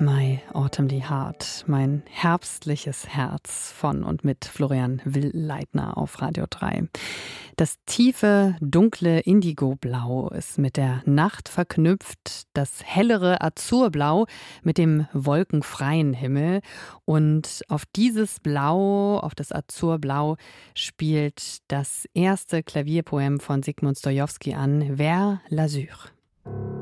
My Autumnly Heart, mein herbstliches Herz von und mit Florian Will-Leitner auf Radio 3. Das tiefe, dunkle Indigoblau ist mit der Nacht verknüpft, das hellere Azurblau mit dem wolkenfreien Himmel. Und auf dieses Blau, auf das Azurblau, spielt das erste Klavierpoem von Sigmund Stojowski an, Vers l'Azur.